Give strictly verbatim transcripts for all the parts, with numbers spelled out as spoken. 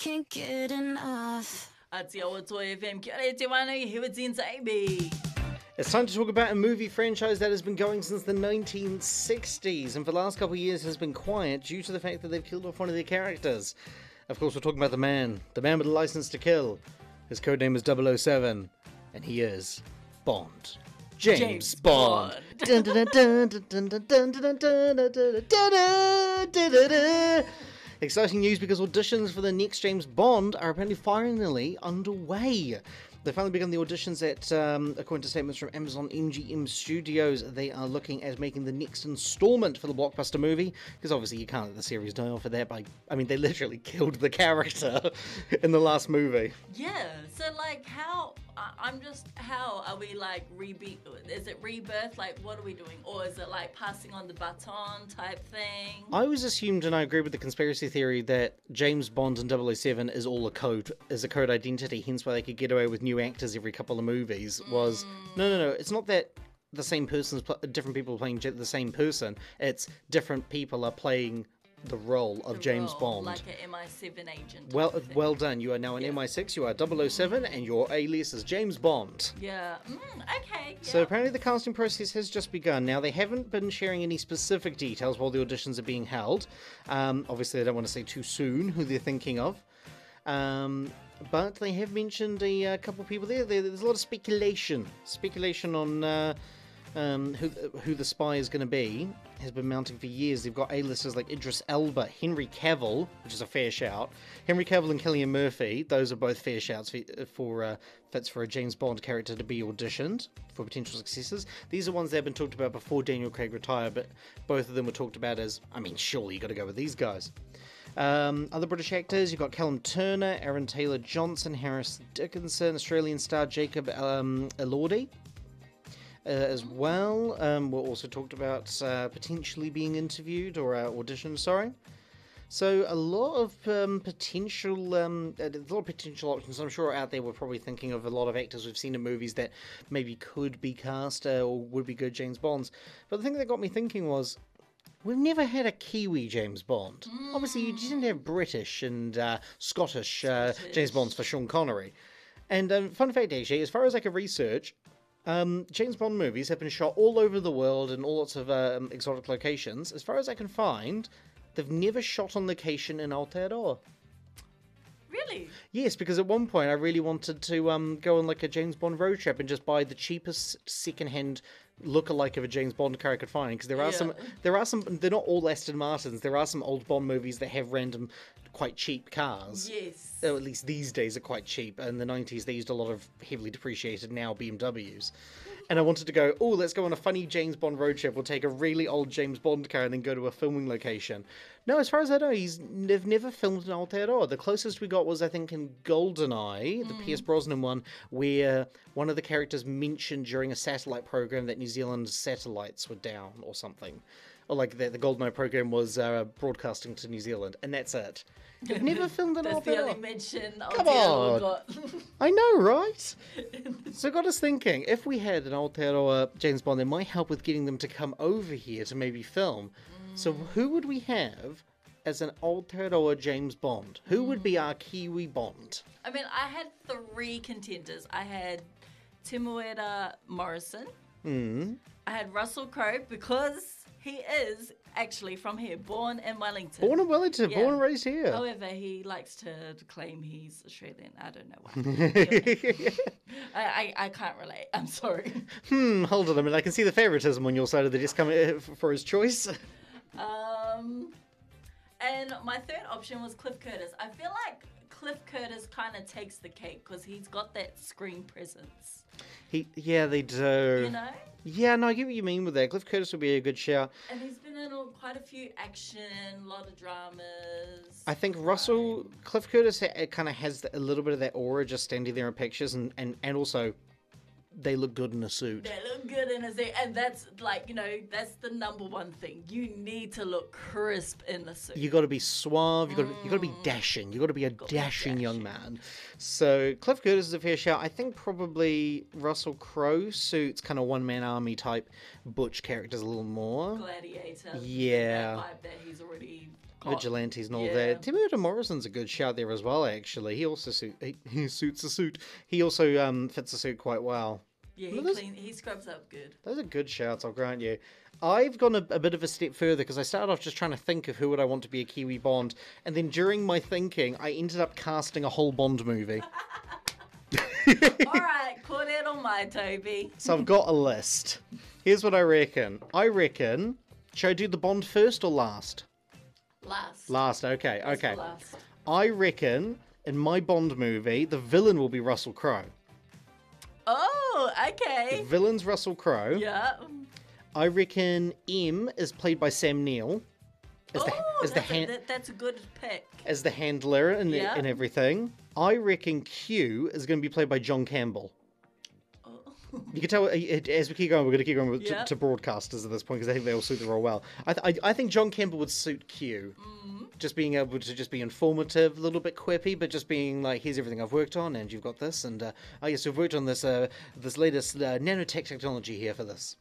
can't get enough. Atiawato F M, kia ora te wānau, here with Zinza Amy. It's time to talk about a movie franchise that has been going since the nineteen sixties and for the last couple of years has been quiet due to the fact that they've killed off one of their characters. Of course, we're talking about the man, the man with the license to kill. His codename is double oh seven, and he is Bond. James, James Bond. Exciting news because auditions for the next James Bond are apparently finally underway. They've finally begun the auditions at, um, according to statements from Amazon M G M Studios, they are looking at making the next installment for the blockbuster movie, because obviously you can't let the series die off of that by, I mean, they literally killed the character in the last movie. Yeah, so like how, I- I'm just, how are we like, rebe- is it rebirth? Like what are we doing? Or is it like passing on the baton type thing? I always assumed, and I agree with the conspiracy theory, that James Bond and double oh seven is all a code, is a code identity, hence why they could get away with new actors every couple of movies. Was mm. no, no, no. It's not that the same person's pl- different people are playing the same person. It's different people are playing the role of The James role, Bond. like an M I seven agent. Well, type thing. well done. You are now an Yeah. M I six. You are double oh seven, and your alias is James Bond. Yeah. Mm, okay. Yeah. So apparently the casting process has just begun. Now, they haven't been sharing any specific details while the auditions are being held. Um, obviously, they don't want to say too soon who they're thinking of. Um, but they have mentioned a, a couple of people there. there. There's a lot of speculation. Speculation on uh, um, who, who the spy is going to be has been mounting for years. They've got A-listers like Idris Elba, Henry Cavill, which is a fair shout. Henry Cavill and Cillian Murphy, those are both fair shouts for, for uh, fits for a James Bond character to be auditioned for potential successors. These are ones that have been talked about before Daniel Craig retired, but both of them were talked about as, I mean, surely you got to go with these guys. Um, other British actors, you've got Callum Turner, Aaron Taylor-Johnson, Harris Dickinson, Australian star Jacob um, Elordi uh, as well. Um, we're also talked about uh, potentially being interviewed or uh, auditioned, sorry. So a lot of um, potential, um, a lot of potential options. I'm sure out there we're probably thinking of a lot of actors we've seen in movies that maybe could be cast uh, or would be good James Bonds. But the thing that got me thinking was, we've never had a Kiwi James Bond. Mm. Obviously, you didn't have British and uh, Scottish, uh, Scottish James Bonds for Sean Connery. And um, fun fact, actually, as far as I could research, um, James Bond movies have been shot all over the world in all sorts of um, exotic locations. As far as I can find, they've never shot on location in Aotearoa. Really? Yes, because at one point I really wanted to um, go on like a James Bond road trip and just buy the cheapest second-hand look-alike of a James Bond car I could find. Because there are Yeah. some, there are some. They're not all Aston Martins. There are some old Bond movies that have random, quite cheap cars. Yes. Or at least these days are quite cheap. In the nineties, they used a lot of heavily depreciated now B M Ws. And I wanted to go, oh, let's go on a funny James Bond road trip. We'll take a really old James Bond car and then go to a filming location. No, as far as I know, he's they've never filmed in Aotearoa. The closest we got was, I think, in GoldenEye, the Mm. Pierce Brosnan one, where one of the characters mentioned during a satellite program that New Zealand's satellites were down or something. Or like that the GoldenEye program was uh, broadcasting to New Zealand, and that's it. They've never filmed in That's the only Aotearoa. mention Come Aotearoa on. got. I know, right? So it got us thinking, if we had an Aotearoa James Bond, it might help with getting them to come over here to maybe film. Mm. So who would we have as an Aotearoa James Bond? Who mm. would be our Kiwi Bond? I mean, I had three contenders. I had Timuera Morrison. Mm. I had Russell Crowe because he is actually from here, born in Wellington. Born in Wellington, Yeah. born and raised here. However, he likes to claim he's Australian. I don't know why. I, I, I can't relate. I'm sorry. Hmm, hold on a minute. I can see the favouritism on your side of the desk coming for his choice. Um, and my third option was Cliff Curtis. I feel like Cliff Curtis kind of takes the cake because he's got that screen presence. He, yeah, they do. You know? Yeah, no, I get what you mean with that. Cliff Curtis would be a good shout. And he's been in all, quite a few action, a lot of dramas. I think Russell, Cliff Curtis kind of has a little bit of that aura just standing there in pictures, and, and, and also they look good in a suit. They look good in a suit, and that's like, you know, that's the number one thing. You need to look crisp in the suit. You got to be suave. You got to you got to be dashing. You got to be a dashing young man. So Cliff Curtis is a fair shout. I think probably Russell Crowe suits kind of one man army type butch characters a little more. Gladiator. Yeah. That vibe that he's already vigilantes and all yeah. that. Tim Burton Morrison's a good shout there as well, actually. He also suit, he, he suits a suit. He also um, fits the suit quite well. Yeah, he, those, clean, he scrubs up good. Those are good shouts, I'll grant you. I've gone a, a bit of a step further because I started off just trying to think of who would I want to be a Kiwi Bond, and then during my thinking, I ended up casting a whole Bond movie. Alright, put it on my Toby. So I've got a list. Here's what I reckon. I reckon, should I do the Bond first or last? Last. Last, okay, Let's go okay. last. I reckon, in my Bond movie, the villain will be Russell Crowe. Oh, The okay. villain's Russell Crowe. Yeah. I reckon M is played by Sam Neill. As the, oh, as the that's, hand, a, that, that's a good pick. as the handler and, Yeah. and everything. I reckon Q is going to be played by John Campbell. Oh. You can tell uh, as we keep going, we're going to keep going with, Yeah. to, to broadcasters at this point because I think they all suit the role well. I, th- I, I think John Campbell would suit Q. Mm-hmm. Just being able to just be informative, a little bit quippy, but just being like, here's everything I've worked on, and you've got this, and uh, oh yes, we've worked on this uh, this latest uh, nanotech technology here for this.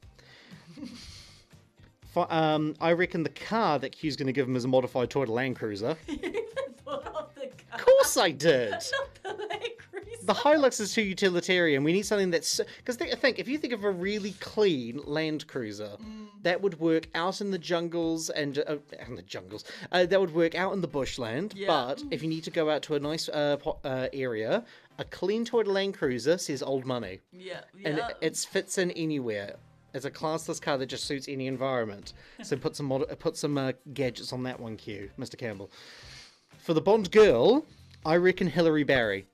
For, um, I reckon the car that Q's going to give him is a modified Toyota Land Cruiser. You even thought of the car. Of course I did. Not the Land Cruiser. The Hilux is too utilitarian. We need something that's... Because th- think, if you think of a really clean Land Cruiser, Mm. that would work out in the jungles and... Uh, in the jungles. Uh, that would work out in the bushland. Yeah. But if you need to go out to a nice uh, po- uh, area, a clean Toyota Land Cruiser says old money. Yeah, yeah. And it, it fits in anywhere. It's a classless car that just suits any environment. So put some mod- put some uh, gadgets on that one, Q, Mister Campbell. For the Bond girl, I reckon Hilary Barry.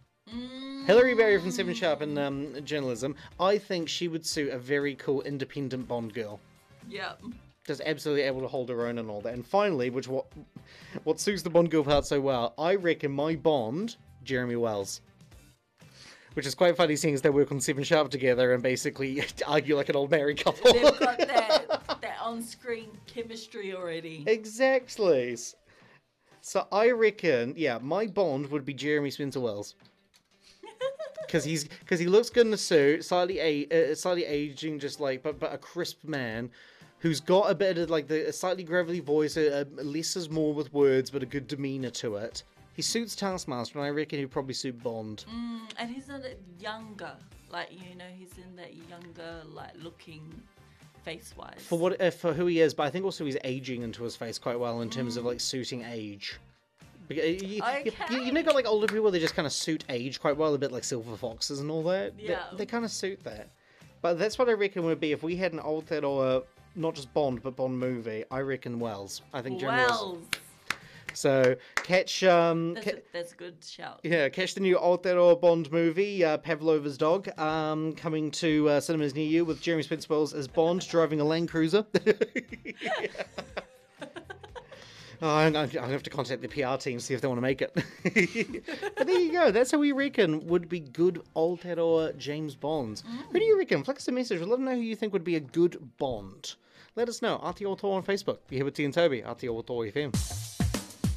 Mm. Hilary Barry from Seven Sharp in um, journalism. I think she would suit a very cool independent Bond girl. Yeah. Just absolutely able to hold her own and all that. And finally, which what what suits the Bond girl part so well, I reckon my Bond, Jeremy Wells. Which is quite funny seeing as they work on Seven Sharp together and basically argue like an old married couple. They've got that, that on-screen chemistry already. Exactly. So I reckon, yeah, my Bond would be Jeremy Spencer Wells. Because he's because he looks good in a suit, slightly a uh, slightly aging, just like but but a crisp man, who's got a bit of like the a slightly gravelly voice, uh, less is more with words, but a good demeanor to it. He suits Taskmaster, and I reckon he'd probably suit Bond. Mm, and he's a bit younger. Like, you know, he's in that younger, like, looking face-wise. For what uh, for who he is, but I think also he's aging into his face quite well in terms Mm. of like suiting age. Because, uh, you, you, Okay. you, you know, got like older people, they just kind of suit age quite well, a bit like Silver Foxes and all that. They- Yeah. They, kind of suit that. But that's what I reckon would be if we had an old that or not just Bond, but Bond movie. I reckon Wells. I think Jeremy Wells. Wells. So catch, um, That's, ca- a, that's a good shout. yeah, catch the new Old That or Bond movie, uh, Pavlova's Dog, um, coming to uh, cinemas near you with Jeremy Spencer Wells as Bond driving a Land Cruiser. Oh, I'm, I'm gonna have to contact the P R team see if they want to make it. But there you go. That's how we reckon would be good Old That or James Bonds. Who do you reckon? Flick us a message. We'd love to know who you think would be a good Bond. Let us know. Aotearoa on Facebook. You're here with T and Toby. Aotearoa F M.